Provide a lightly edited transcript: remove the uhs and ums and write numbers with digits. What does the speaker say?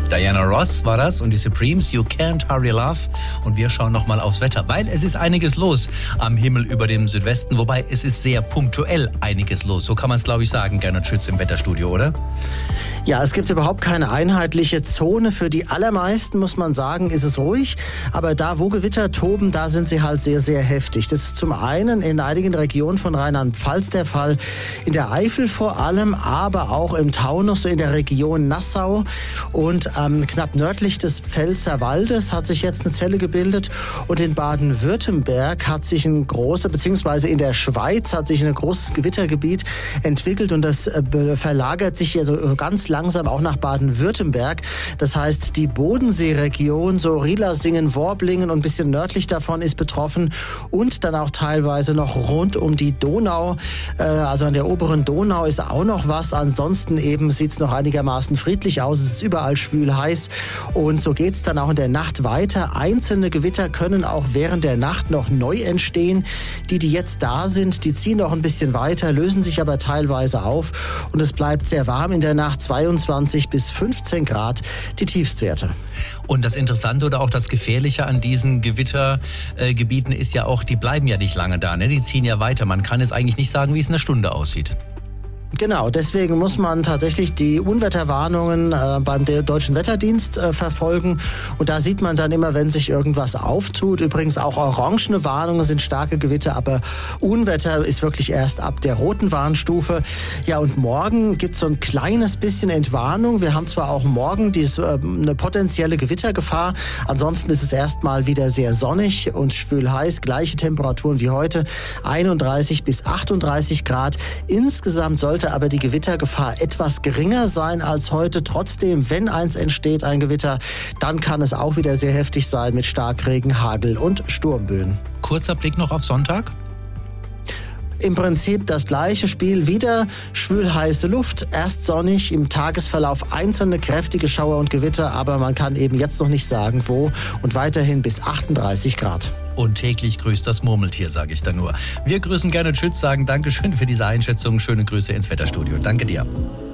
Diana Ross war das und die Supremes, You Can't Hurry Love. Und wir schauen nochmal aufs Wetter, weil es ist einiges los am Himmel über dem Südwesten. Wobei es ist sehr punktuell einiges los. So kann man es, glaube ich, sagen, Gernot Schütz im Wetterstudio, oder? Ja, es gibt überhaupt keine einheitliche Zone. Für die allermeisten, muss man sagen, ist es ruhig. Aber da, wo Gewitter toben, da sind sie halt sehr, sehr heftig. Das ist zum einen in einigen Regionen von Rheinland-Pfalz der Fall, in der Eifel vor allem, aber auch im Taunus, so in der Region Nassau. Und knapp nördlich des Pfälzerwaldes hat sich jetzt eine Zelle gebildet. Und in Baden-Württemberg hat sich ein großer, beziehungsweise in der Schweiz hat sich ein großes Gewittergebiet entwickelt. Und das verlagert sich hier so ganz langsam auch nach Baden-Württemberg. Das heißt, die Bodenseeregion, so Rielersingen, Worblingen und ein bisschen nördlich davon ist betroffen. Und dann auch teilweise noch rund um die Donau, also an der oberen Donau ist auch noch was. Ansonsten eben sieht es noch einigermaßen friedlich aus. Es ist überall schwül heiß. Und so geht es dann auch in der Nacht weiter. Einzelne Gewitter können auch während der Nacht noch neu entstehen. Die jetzt da sind, die ziehen noch ein bisschen weiter, lösen sich aber teilweise auf. Und es bleibt sehr warm in der Nacht, 22 bis 15 Grad, die Tiefstwerte. Und das Interessante oder auch das Gefährliche an diesen Gewittergebieten ist ja auch, die bleiben ja nicht lange da, ne? Die ziehen ja weiter. Man kann jetzt eigentlich nicht sagen, wie es in einer Stunde aussieht. Genau, deswegen muss man tatsächlich die Unwetterwarnungen beim Deutschen Wetterdienst verfolgen. Und da sieht man dann immer, wenn sich irgendwas auftut. Übrigens auch orangene Warnungen sind starke Gewitter, aber Unwetter ist wirklich erst ab der roten Warnstufe. Ja, und morgen gibt es so ein kleines bisschen Entwarnung. Wir haben zwar auch morgen eine potenzielle Gewittergefahr. Ansonsten ist es erstmal wieder sehr sonnig und schwül heiß. Gleiche Temperaturen wie heute, 31 bis 38 Grad. Insgesamt sollte aber die Gewittergefahr etwas geringer sein als heute. Trotzdem, wenn eins entsteht, ein Gewitter, dann kann es auch wieder sehr heftig sein mit Starkregen, Hagel und Sturmböen. Kurzer Blick noch auf Sonntag. Im Prinzip das gleiche Spiel, wieder schwül heiße Luft, erst sonnig, im Tagesverlauf einzelne kräftige Schauer und Gewitter, aber man kann eben jetzt noch nicht sagen, wo, und weiterhin bis 38 Grad. Und täglich grüßt das Murmeltier, sage ich da nur. Wir grüßen Gernot Schütz, sagen Dankeschön für diese Einschätzung. Schöne Grüße ins Wetterstudio. Danke dir.